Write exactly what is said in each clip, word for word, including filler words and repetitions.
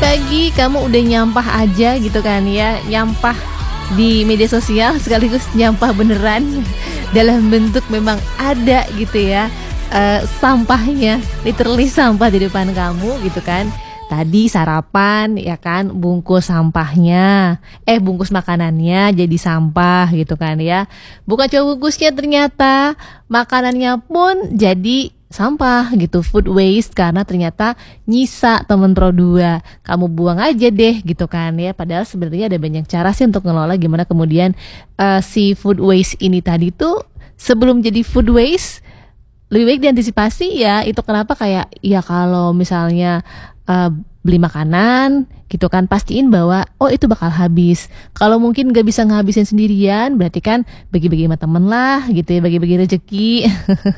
pagi-pagi kamu udah nyampah aja gitu kan ya, nyampah di media sosial sekaligus nyampah beneran dalam bentuk memang ada gitu ya, uh, sampahnya, literally sampah di depan kamu gitu kan. Tadi sarapan ya kan, bungkus sampahnya, eh bungkus makanannya jadi sampah gitu kan ya. Bukan cuma bungkusnya, ternyata makanannya pun jadi sampah gitu, food waste, karena ternyata nyisa temen pro dua. Kamu buang aja deh gitu kan ya. Padahal sebenarnya ada banyak cara sih untuk ngelola gimana kemudian uh, si food waste ini tadi tuh sebelum jadi food waste lebih baik diantisipasi ya. Itu kenapa kayak ya kalau misalnya uh, beli makanan gitu kan, pastiin bahwa oh itu bakal habis. Kalau mungkin gak bisa ngabisin sendirian, berarti kan bagi-bagi sama temen lah gitu ya, bagi-bagi rezeki.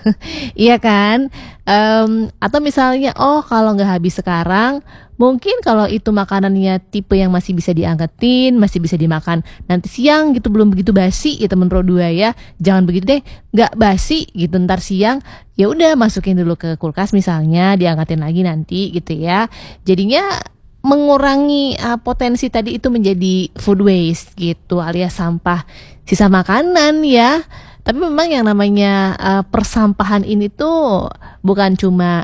Iya kan, um, atau misalnya oh kalau gak habis sekarang, mungkin kalau itu makanannya tipe yang masih bisa dianggetin, masih bisa dimakan nanti siang gitu, belum begitu basi ya temen pro dua ya. Jangan begitu deh, gak basi gitu ntar siang, ya udah masukin dulu ke kulkas misalnya, diangkatin lagi nanti gitu ya. Jadinya mengurangi uh, potensi tadi itu menjadi food waste gitu, alias sampah sisa makanan ya. Tapi memang yang namanya uh, persampahan ini tuh bukan cuma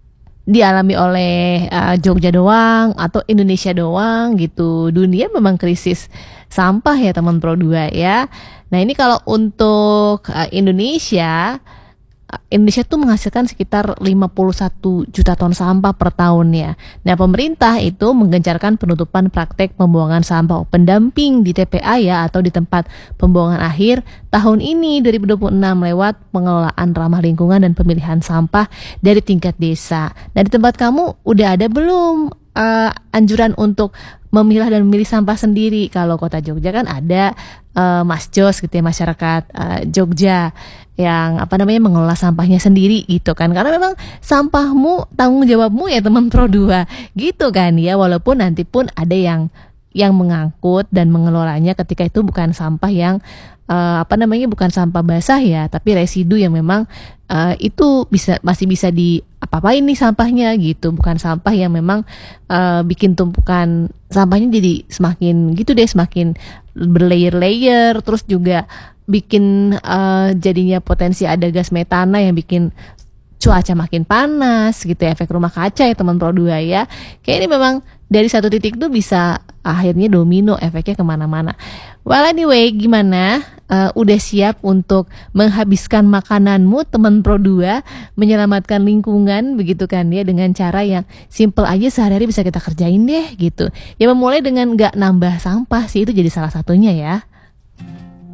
dialami oleh uh, Jogja doang atau Indonesia doang gitu. Dunia memang krisis sampah ya teman pro dua ya. Nah ini kalau untuk uh, Indonesia Indonesia tuh menghasilkan sekitar lima puluh satu juta ton sampah per tahunnya. Nah, pemerintah itu menggencarkan penutupan praktek pembuangan sampah pendamping di T P A ya, atau di tempat pembuangan akhir tahun ini dua ribu dua puluh enam lewat pengelolaan ramah lingkungan dan pemilihan sampah dari tingkat desa. Nah, di tempat kamu udah ada belum uh, anjuran untuk memilah dan memilih sampah sendiri? Kalau Kota Jogja kan ada uh, Mas Jos gitu ya, masyarakat uh, Jogja yang apa namanya mengelola sampahnya sendiri gitu kan, karena memang sampahmu tanggung jawabmu ya teman pro dua gitu kan ya. Walaupun nanti pun ada yang yang mengangkut dan mengelolanya ketika itu bukan sampah yang uh, apa namanya bukan sampah basah ya, tapi residu yang memang uh, itu bisa masih bisa di apa-apain nih sampahnya gitu, bukan sampah yang memang uh, bikin tumpukan sampahnya jadi semakin gitu deh, semakin berlayer-layer, terus juga bikin uh, jadinya potensi ada gas metana yang bikin cuaca makin panas gitu ya, efek rumah kaca ya teman pro dua ya. Kayak ini memang dari satu titik tuh bisa akhirnya domino efeknya kemana-mana. Well anyway, gimana? Uh, udah siap untuk menghabiskan makananmu teman pro dua, menyelamatkan lingkungan begitu kan ya, dengan cara yang simple aja sehari-hari bisa kita kerjain deh gitu. Ya memulai dengan gak nambah sampah sih, itu jadi salah satunya ya.